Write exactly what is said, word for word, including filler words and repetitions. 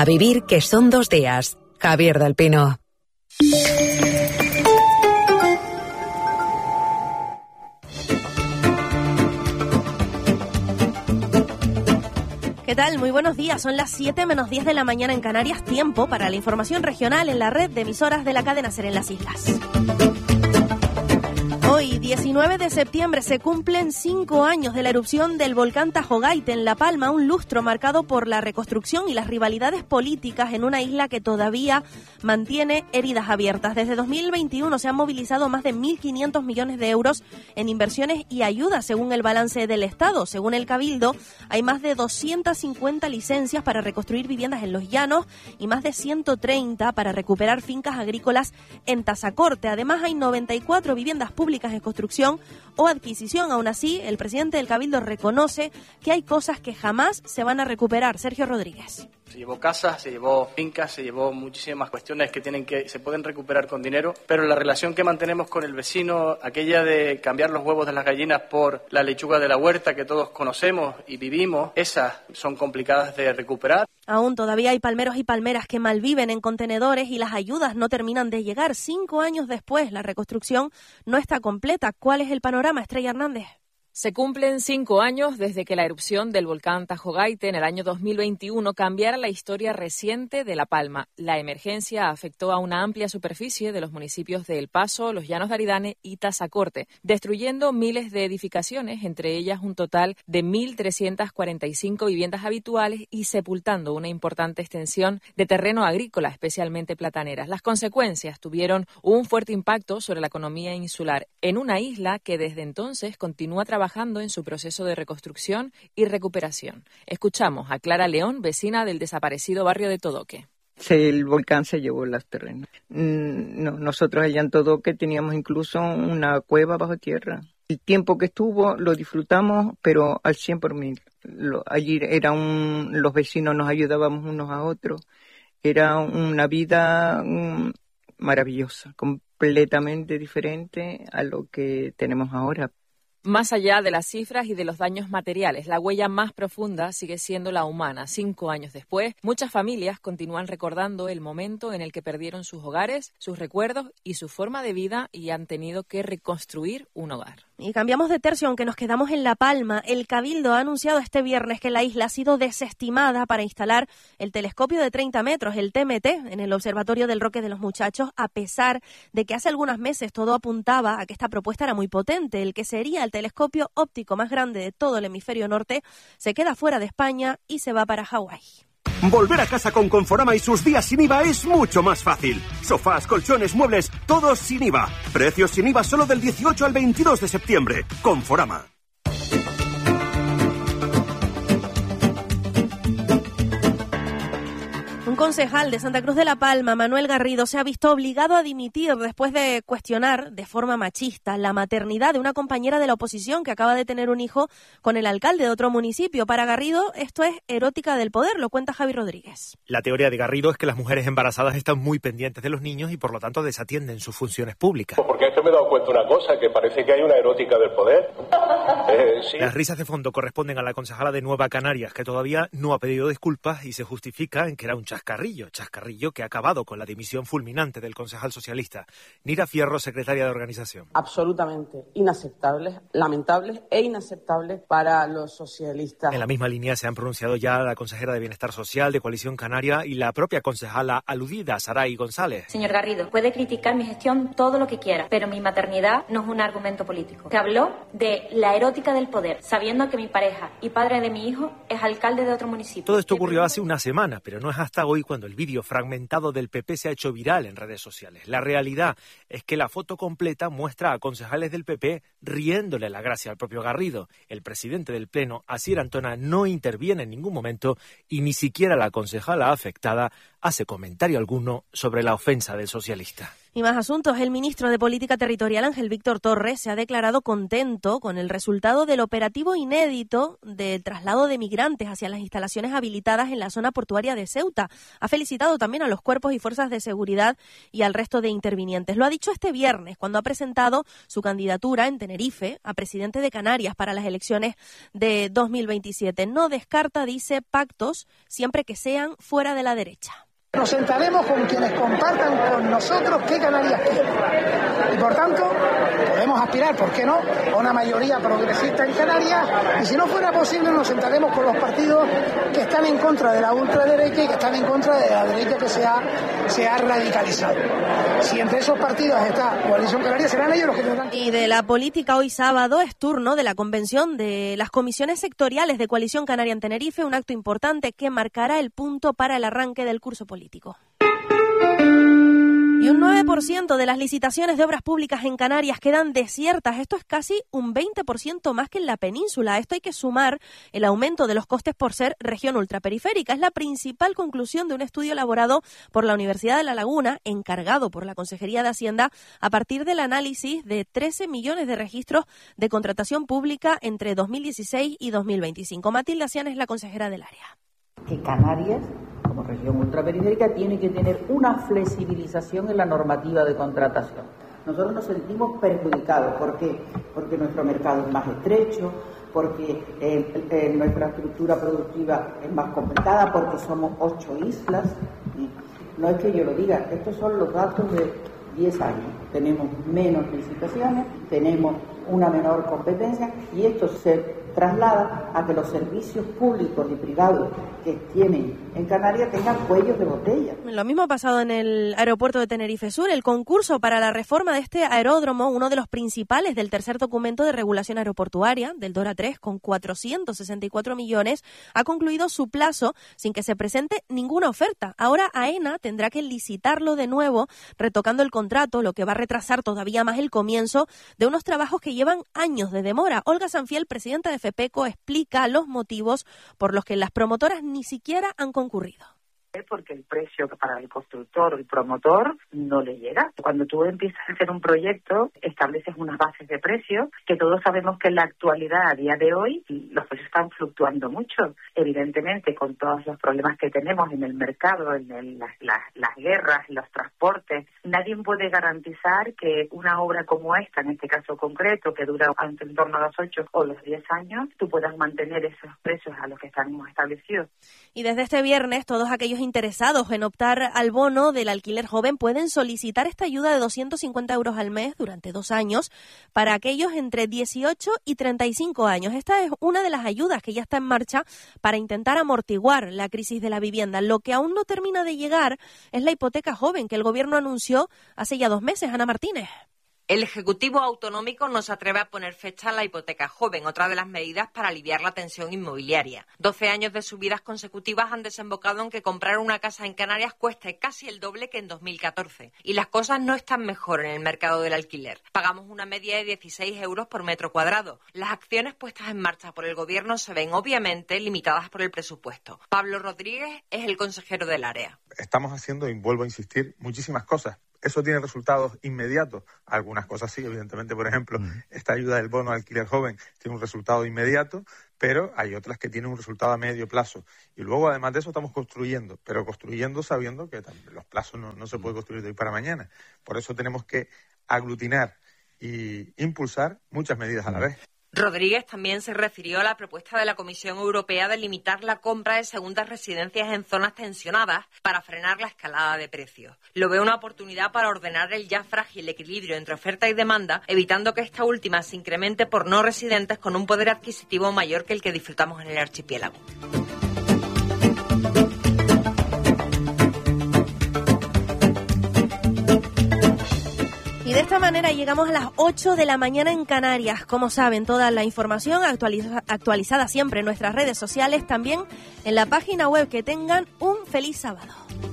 A vivir que son dos días. Javier del Pino. ¿Qué tal? Muy buenos días. Son las siete menos diez de la mañana en Canarias. Tiempo para la información regional en la red de emisoras de la cadena SER en las islas. Hoy, diecinueve de septiembre, se cumplen cinco años de la erupción del volcán Tajo Gaite en La Palma, un lustro marcado por la reconstrucción y las rivalidades políticas en una isla que todavía mantiene heridas abiertas. Desde dos mil veintiuno se han movilizado más de mil quinientos millones de euros en inversiones y ayudas, según el balance del Estado. Según el Cabildo, hay más de doscientas cincuenta licencias para reconstruir viviendas en los llanos y más de ciento treinta para recuperar fincas agrícolas en Tazacorte. Además, hay noventa y cuatro viviendas públicas en construcción o adquisición. Aún así, el presidente del Cabildo reconoce que hay cosas que jamás se van a recuperar. Sergio Rodríguez. Se llevó casas, se llevó fincas, se llevó muchísimas cuestiones que tienen que se pueden recuperar con dinero, pero la relación que mantenemos con el vecino, aquella de cambiar los huevos de las gallinas por la lechuga de la huerta que todos conocemos y vivimos, esas son complicadas de recuperar. Aún todavía hay palmeros y palmeras que malviven en contenedores y las ayudas no terminan de llegar. Cinco años después, la reconstrucción no está completa. ¿Cuál es el panorama, Estrella Hernández? Se cumplen cinco años desde que la erupción del volcán Tajo Gaite en el año dos mil veintiuno cambiara la historia reciente de La Palma. La emergencia afectó a una amplia superficie de los municipios de El Paso, Los Llanos de Aridane y Tazacorte, destruyendo miles de edificaciones, entre ellas un total de mil trescientas cuarenta y cinco viviendas habituales y sepultando una importante extensión de terreno agrícola, especialmente plataneras. Las consecuencias tuvieron un fuerte impacto sobre la economía insular en una isla que desde entonces continúa trabajando trabajando en su proceso de reconstrucción y recuperación. Escuchamos a Clara León, vecina del desaparecido barrio de Todoque. El volcán se llevó los terrenos. No, nosotros allá en Todoque teníamos incluso una cueva bajo tierra. El tiempo que estuvo lo disfrutamos, pero al cien por mil. Lo, allí era un, los vecinos nos ayudábamos unos a otros. Era una vida um, maravillosa, completamente diferente a lo que tenemos ahora. Más allá de las cifras y de los daños materiales, la huella más profunda sigue siendo la humana. Cinco años después, muchas familias continúan recordando el momento en el que perdieron sus hogares, sus recuerdos y su forma de vida y han tenido que reconstruir un hogar. Y cambiamos de tercio, aunque nos quedamos en La Palma. El Cabildo ha anunciado este viernes que la isla ha sido desestimada para instalar el telescopio de treinta metros, el T M T, en el Observatorio del Roque de los Muchachos, a pesar de que hace algunos meses todo apuntaba a que esta propuesta era muy potente. El que sería el telescopio óptico más grande de todo el hemisferio norte se queda fuera de España y se va para Hawái. Volver a casa con Conforama y sus días sin I V A es mucho más fácil. Sofás, colchones, muebles, todos sin I V A. Precios sin I V A solo del dieciocho al veintidós de septiembre. Conforama. Un concejal de Santa Cruz de la Palma, Manuel Garrido, se ha visto obligado a dimitir después de cuestionar de forma machista la maternidad de una compañera de la oposición que acaba de tener un hijo con el alcalde de otro municipio. Para Garrido, esto es erótica del poder, lo cuenta Javi Rodríguez. La teoría de Garrido es que las mujeres embarazadas están muy pendientes de los niños y por lo tanto desatienden sus funciones públicas. Porque es que me he dado cuenta una cosa, que parece que hay una erótica del poder. Eh, sí. Las risas de fondo corresponden a la concejala de Nueva Canarias, que todavía no ha pedido disculpas y se justifica en que era un chascarrillo, chascarrillo que ha acabado con la dimisión fulminante del concejal socialista. Nira Fierro, secretaria de organización. Absolutamente inaceptables, lamentables e inaceptables para los socialistas. En la misma línea se han pronunciado ya la consejera de Bienestar Social de Coalición Canaria y la propia concejala aludida, Saray González. Señor Garrido, puede criticar mi gestión todo lo que quiera, pero mi maternidad no es un argumento político. Que habló de la erótica del poder, sabiendo que mi pareja y padre de mi hijo es alcalde de otro municipio. Todo esto ocurrió hace una semana, pero no es hasta hoy cuando el vídeo fragmentado del P P se ha hecho viral en redes sociales. La realidad es que la foto completa muestra a concejales del P P riéndole la gracia al propio Garrido. El presidente del Pleno, Asier Antona, no interviene en ningún momento y ni siquiera la concejala afectada hace comentario alguno sobre la ofensa del socialista. Y más asuntos. El ministro de Política Territorial, Ángel Víctor Torres, se ha declarado contento con el resultado del operativo inédito del traslado de migrantes hacia las instalaciones habilitadas en la zona portuaria de Ceuta. Ha felicitado también a los cuerpos y fuerzas de seguridad y al resto de intervinientes. Lo ha dicho este viernes, cuando ha presentado su candidatura en Tenerife a presidente de Canarias para las elecciones de dos mil veintisiete. No descarta, dice, pactos siempre que sean fuera de la derecha. Nos sentaremos con quienes compartan con nosotros qué Canarias quieren. Y por tanto, podemos aspirar, ¿por qué no?, a una mayoría progresista en Canarias. Y si no fuera posible, nos sentaremos con los partidos que están en contra de la ultraderecha y que están en contra de la derecha que se ha, se ha radicalizado. Si entre esos partidos está Coalición Canaria, serán ellos los que tendrán. Y de la política, hoy sábado es turno de la convención de las comisiones sectoriales de Coalición Canaria en Tenerife, un acto importante que marcará el punto para el arranque del curso político. Y un nueve por ciento de las licitaciones de obras públicas en Canarias quedan desiertas. Esto es casi un veinte por ciento más que en la península. A esto hay que sumar el aumento de los costes por ser región ultraperiférica. Es la principal conclusión de un estudio elaborado por la Universidad de La Laguna, encargado por la Consejería de Hacienda, a partir del análisis de trece millones de registros de contratación pública entre dos mil dieciséis y dos mil veinticinco. Matilde Asiana es la consejera del área. Que Canarias, como región ultraperiférica, tiene que tener una flexibilización en la normativa de contratación. Nosotros nos sentimos perjudicados. ¿Por qué? Porque nuestro mercado es más estrecho, porque eh, eh, nuestra estructura productiva es más complicada, porque somos ocho islas. No es que yo lo diga, estos son los datos de diez años. Tenemos menos licitaciones, tenemos una menor competencia y esto se traslada a que los servicios públicos y privados que tienen en Canarias tengan cuellos de botella. Lo mismo ha pasado en el aeropuerto de Tenerife Sur. El concurso para la reforma de este aeródromo, uno de los principales del tercer documento de regulación aeroportuaria, del DORA tres, con cuatrocientos sesenta y cuatro millones, ha concluido su plazo sin que se presente ninguna oferta. Ahora AENA tendrá que licitarlo de nuevo, retocando el contrato, lo que va a retrasar todavía más el comienzo de unos trabajos que llevan años de demora. Olga Sanfiel, presidenta de FEPECO, explica los motivos por los que las promotoras ni siquiera han concurrido. Porque el precio para el constructor o el promotor no le llega. Cuando tú empiezas a hacer un proyecto, estableces unas bases de precios que todos sabemos que en la actualidad, a día de hoy, los precios están fluctuando mucho. Evidentemente, con todos los problemas que tenemos en el mercado, en el, las, las, las guerras, los transportes, nadie puede garantizar que una obra como esta, en este caso concreto, que dura en torno a los ocho o los diez años, tú puedas mantener esos precios a los que estamos establecidos. Y desde este viernes, todos aquellos interesados en optar al bono del alquiler joven pueden solicitar esta ayuda de doscientos cincuenta euros al mes durante dos años para aquellos entre dieciocho y treinta y cinco años. Esta es una de las ayudas que ya está en marcha para intentar amortiguar la crisis de la vivienda. Lo que aún no termina de llegar es la hipoteca joven que el gobierno anunció hace ya dos meses. Ana Martínez. El Ejecutivo Autonómico no se atreve a poner fecha a la hipoteca joven, otra de las medidas para aliviar la tensión inmobiliaria. doce años de subidas consecutivas han desembocado en que comprar una casa en Canarias cueste casi el doble que en dos mil catorce. Y las cosas no están mejor en el mercado del alquiler. Pagamos una media de dieciséis euros por metro cuadrado. Las acciones puestas en marcha por el Gobierno se ven obviamente limitadas por el presupuesto. Pablo Rodríguez es el consejero del área. Estamos haciendo, y vuelvo a insistir, muchísimas cosas. ¿Eso tiene resultados inmediatos? Algunas cosas sí, evidentemente, por ejemplo, esta ayuda del bono alquiler joven tiene un resultado inmediato, pero hay otras que tienen un resultado a medio plazo. Y luego, además de eso, estamos construyendo, pero construyendo sabiendo que los plazos no, no se puede construir de hoy para mañana. Por eso tenemos que aglutinar y impulsar muchas medidas a la vez. Rodríguez también se refirió a la propuesta de la Comisión Europea de limitar la compra de segundas residencias en zonas tensionadas para frenar la escalada de precios. Lo ve una oportunidad para ordenar el ya frágil equilibrio entre oferta y demanda, evitando que esta última se incremente por no residentes con un poder adquisitivo mayor que el que disfrutamos en el archipiélago. Y de esta manera llegamos a las ocho de la mañana en Canarias. Como saben, toda la información actualiza, actualizada siempre en nuestras redes sociales, también en la página web. Que tengan un feliz sábado.